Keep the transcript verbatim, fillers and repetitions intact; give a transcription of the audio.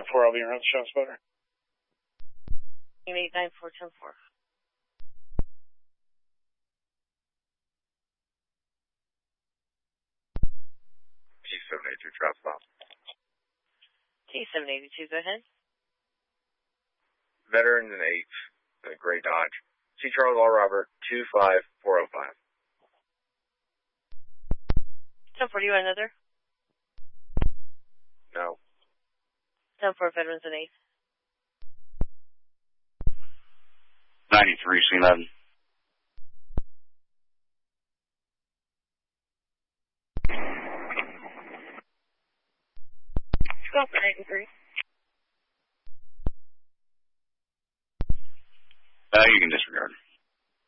four, I'll be around the ShotSpotter. eight nine four ten four. T seven eighty-two, drop stop. T seven eighty-two, go ahead. Veteran and eight, uh, Gray Dodge. C. Charles L. Robert, two five four oh five. ten four, do you want another? No. ten four, Veterans and eight. ninety-three, C eleven. Go for ninety-three. Uh, you can